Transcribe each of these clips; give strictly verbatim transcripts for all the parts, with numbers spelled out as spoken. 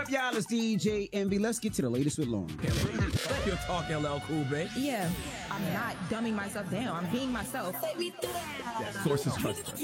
Y'all, it's D J Envy. Let's get to the latest with Lauren. You'll talk L L Cool, babe. Yeah, I'm not dumbing myself down. I'm being myself. Yeah, sources trust us.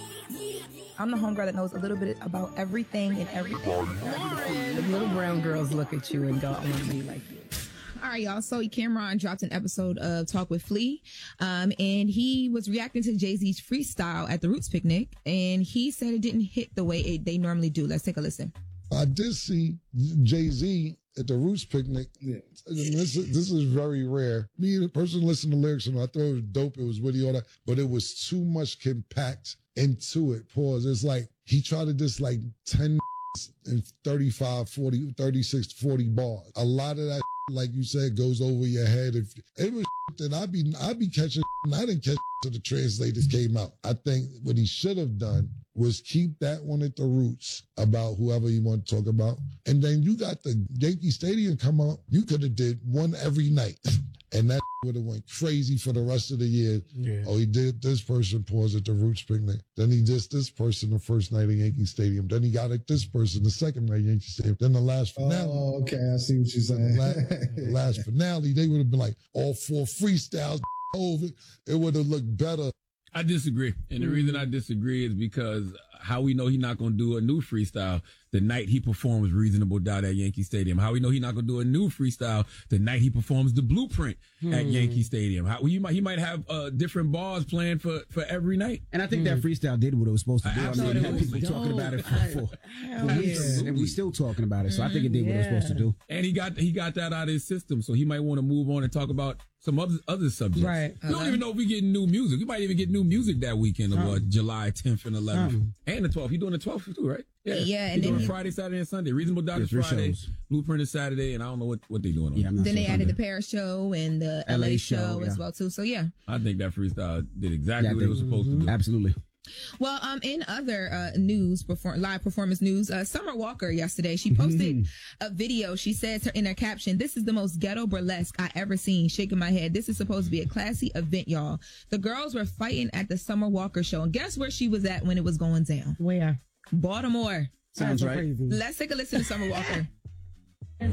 I'm the homegirl that knows a little bit about everything and everything. The little brown girls look at you and go, I want to be like you. All right, y'all. So Cameron dropped an episode of Talk with Flea, um, and he was reacting to Jay-Z's freestyle at the Roots picnic, and he said it didn't hit the way it, they normally do. Let's take a listen. I did see Jay-Z at the Roots picnic. Yeah. This is, this is very rare. Me, the person listening to lyrics, and I thought it was dope. It was witty, all that, but it was too much compact into it. Pause. It's like he tried to just like ten and thirty-five, forty, thirty-six, forty bars. A lot of that, like you said, goes over your head. If it was then I'd be, I'd be catching and I didn't catch till the translators came out. I think what he should have done was keep that one at the Roots about whoever you want to talk about. And then you got the Yankee Stadium come out. You could have did one every night. And that would have went crazy for the rest of the year. Yeah. Oh, he did this person pause at the Roots picnic. Then he did this person the first night at Yankee Stadium. Then he got at this person the second night at Yankee Stadium. Then the last finale. Oh, okay. I see what you're saying. The last, the last finale, they would have been like all four freestyles over. It would have looked better. I disagree. And the mm. reason I disagree is because how we know he's not going to do a new freestyle the night he performs Reasonable Doubt at Yankee Stadium. How we know he's not going to do a new freestyle the night he performs The Blueprint mm. at Yankee Stadium. How he might he might have uh, different bars planned for, for every night. And I think mm. that freestyle did what it was supposed to do. I, I mean, had people dope. talking about it for, for, for weeks, and we still talking about it. So I think it did yeah. what it was supposed to do. And he got he got that out of his system, so he might want to move on and talk about some other other subjects. Right. We don't uh-huh. even know if we get new music. We might even get new music that weekend of uh, July tenth and eleventh. Um. And the twelfth. He's doing the twelfth too, right? Yeah. yeah He's and doing then Friday, Saturday, and Sunday. Reasonable Doubt is Friday. Shows. Blueprint is Saturday, and I don't know what, what they're doing on yeah, Then sure they added the Paris show and the L A, L A show, show yeah. as well, too. So, yeah. I think that freestyle did exactly yeah, what it was supposed mm-hmm. to do. Absolutely. Well, um, in other uh, news, perform- live performance news, uh, Summer Walker yesterday, she posted mm-hmm. a video. She says in her caption, "This is the most ghetto burlesque I ever seen." Shaking my head. This is supposed to be a classy event, y'all. The girls were fighting at the Summer Walker show. And guess where she was at when it was going down? Where? Baltimore. Sounds right. Crazy. Let's take a listen to Summer Walker. Oh,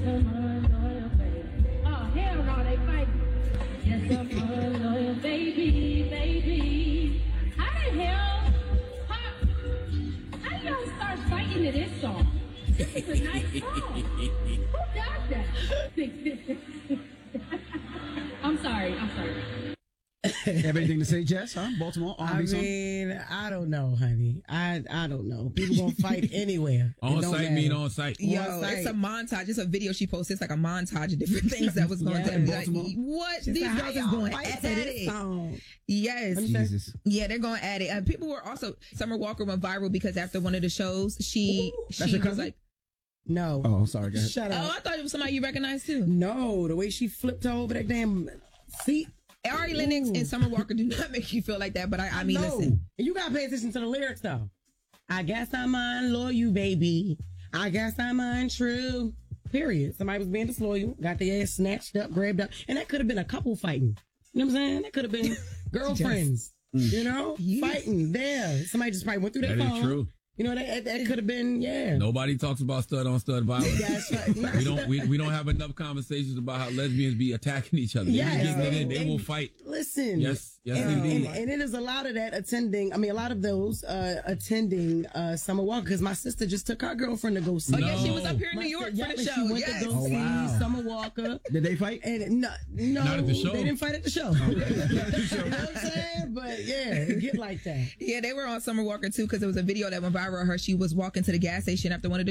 hell no, they fighting. Yes, I'm a loyal baby, baby. How the hell? How, how you gonna start fighting to this song? This is a nice song. Who does that? I'm sorry, I'm sorry. Have anything to say, Jess? Huh? Baltimore? I mean, I don't know, honey. I I don't know. People gonna fight anywhere. On site mean on site. Yo, on site. It's a montage. It's a video she posted. It's like a montage of different things that was going yeah, on. Like, what? She's These like, girls is going at it. Song. Yes. Jesus. Yeah, they're going at it. Uh, people were also, Summer Walker went viral because after one of the shows, she, Ooh, she was like, no. Oh, sorry. Go ahead. Shut up. Oh, I thought it was somebody you recognized too. No, the way she flipped over that damn seat. Ari Lennox and Summer Walker do not make you feel like that, but I, I mean, no. listen. And you gotta pay attention to the lyrics, though. I guess I'm unloyal, baby. I guess I'm untrue. Period. Somebody was being disloyal, got their ass snatched up, grabbed up, and that could have been a couple fighting. You know what I'm saying? That could have been girlfriends. Yes. You know, yeah. fighting there. Somebody just probably went through their that phone. Is true. You know, that that could have been, yeah. Nobody talks about stud on stud violence. That's right. we don't we, we don't have enough conversations about how lesbians be attacking each other. Yeah, they, getting it in. They and, will fight. Listen. Yes, yes, and, indeed. And, and it is a lot of that attending. I mean, a lot of those uh, attending uh, Summer Walker because my sister just took her girlfriend to go see. Oh no. yeah, she was up here in my New York sister, for the yeah, show. She went yes. to go oh, see wow. Summer Walker. Did they fight? And no, no, not at the show. They didn't fight at the show. Okay. You know what I'm saying? But yeah, it get like that. Yeah, they were on Summer Walker too because there was a video that went viral of her. She was walking to the gas station after one of the